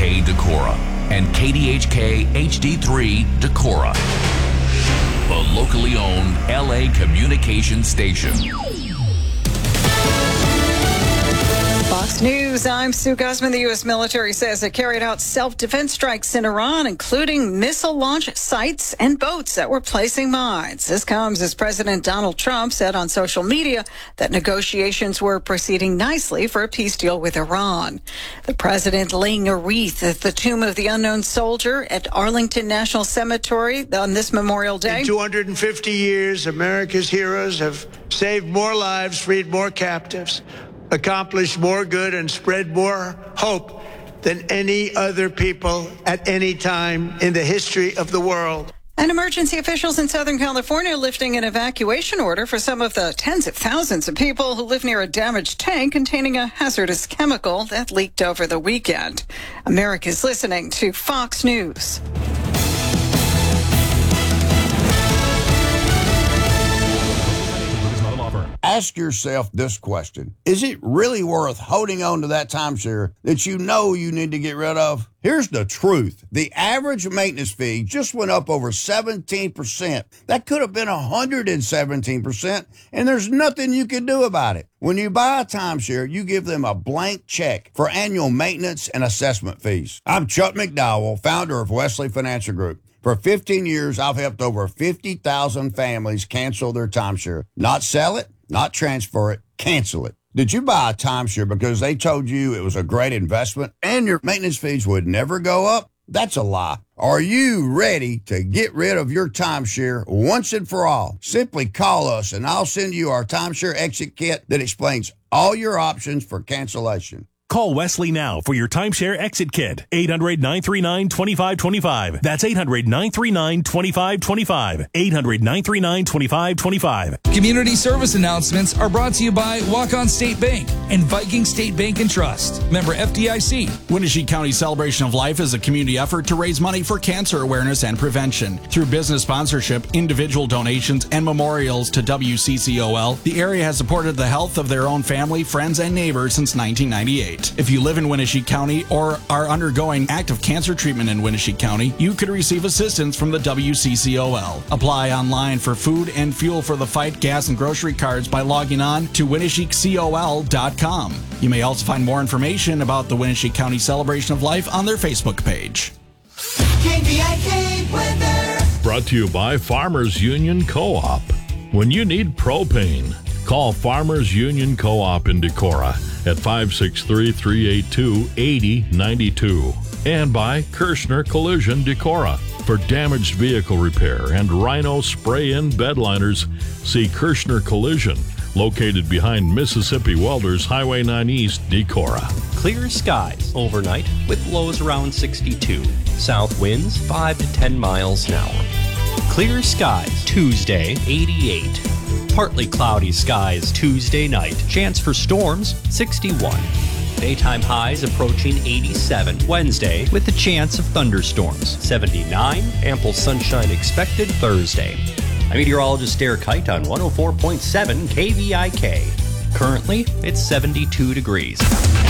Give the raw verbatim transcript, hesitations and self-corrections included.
K Decorah and K D H K H D three Decorah, the locally owned L A communications station. Fox News, I'm Sue Guzman. The U S military says it carried out self-defense strikes in Iran, including missile launch sites and boats that were placing mines. This comes as President Donald Trump said on social media that negotiations were proceeding nicely for a peace deal with Iran. The president laying a wreath at the tomb of the unknown soldier at Arlington National Cemetery on this Memorial Day. In two hundred fifty years, America's heroes have saved more lives, freed more captives, accomplished more good, and spread more hope than any other people at any time in the history of the world. And emergency officials in Southern California are lifting an evacuation order for some of the tens of thousands of people who live near a damaged tank containing a hazardous chemical that leaked over the weekend. America's listening to Fox News. Ask yourself this question. Is it really worth holding on to that timeshare that you know you need to get rid of? Here's the truth. The average maintenance fee just went up over seventeen percent. That could have been one hundred seventeen percent, and there's nothing you can do about it. When you buy a timeshare, you give them a blank check for annual maintenance and assessment fees. I'm Chuck McDowell, founder of Wesley Financial Group. For fifteen years, I've helped over fifty thousand families cancel their timeshare. Not sell it, not transfer it, cancel it. Did you buy a timeshare because they told you it was a great investment and your maintenance fees would never go up? That's a lie. Are you ready to get rid of your timeshare once and for all? Simply call us and I'll send you our timeshare exit kit that explains all your options for cancellation. Call Wesley now for your timeshare exit kit. eight hundred, nine three nine, two five two five. That's eight hundred, nine three nine, two five two five. eight hundred, nine three nine, two five two five. Community service announcements are brought to you by Walk-On State Bank and Viking State Bank and Trust. Member F D I C. Winnebago County Celebration of Life is a community effort to raise money for cancer awareness and prevention. Through business sponsorship, individual donations, and memorials to W C C O L, the area has supported the health of their own family, friends, and neighbors since nineteen ninety-eight. If you live in Winnebago County or are undergoing active cancer treatment in Winnebago County, you could receive assistance from the W C C O L. Apply online for food and fuel for the fight, gas, and grocery cards by logging on to Winnebago col dot com. You may also find more information about the Winnebago County Celebration of Life on their Facebook page. K V I K weather. Brought to you by Farmers Union Co-op. When you need propane, call Farmers Union Co-op in Decorah at five six three, three eight two, eight zero nine two. And by Kirshner Collision Decorah. For damaged vehicle repair and Rhino spray-in bed liners, see Kirshner Collision, located behind Mississippi Welders Highway nine East, Decorah. Clear skies overnight with lows around sixty-two. South winds five to ten miles an hour. Clear skies Tuesday, eighty-eight. Partly cloudy skies Tuesday night. Chance for storms, sixty-one. Daytime highs approaching eighty-seven. Wednesday with a chance of thunderstorms, seventy-nine. Ample sunshine expected Thursday. I'm meteorologist Derek Height on one oh four point seven K V I K. Currently, it's seventy-two degrees.